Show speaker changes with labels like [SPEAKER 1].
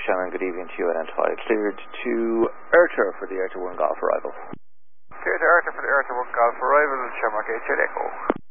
[SPEAKER 1] Shannon, good evening to you. Identify cleared to Erter for the Erter 1 Golf arrival.
[SPEAKER 2] Clear to Erter for the Erter 1 Golf arrival, Shamrock 8 Echo.